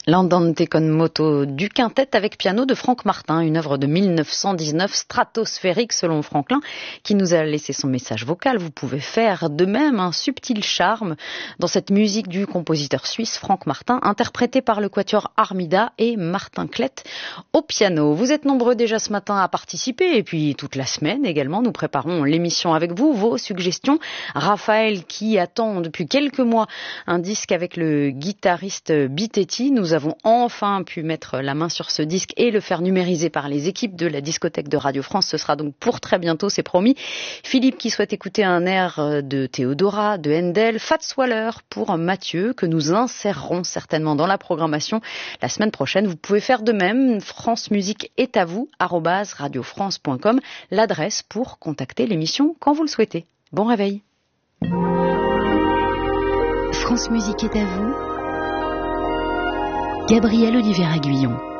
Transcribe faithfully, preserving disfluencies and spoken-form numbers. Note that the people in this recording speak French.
L'Andante con moto du quintet avec piano de Franck Martin, une œuvre de mille neuf cent dix-neuf stratosphérique selon Franklin, qui nous a laissé son message vocal. Vous pouvez faire de même un subtil charme dans cette musique du compositeur suisse Franck Martin, interprété par le quatuor Armida et Martin Klett au piano. Vous êtes nombreux déjà ce matin à participer et puis toute la semaine également. Nous préparons l'émission avec vous, vos suggestions. Raphaël qui attend depuis quelques mois un disque avec le guitariste Bitetti. Nous Nous avons enfin pu mettre la main sur ce disque et le faire numériser par les équipes de la discothèque de Radio France. Ce sera donc pour très bientôt, c'est promis. Philippe qui souhaite écouter un air de Théodora, de Handel, Fats Waller pour Mathieu, que nous insérerons certainement dans la programmation la semaine prochaine. Vous pouvez faire de même. France Musique est à vous, arobase radiofrance point com, l'adresse pour contacter l'émission quand vous le souhaitez. Bon réveil. France Musique est à vous. Gabriel Olivier Aguillon.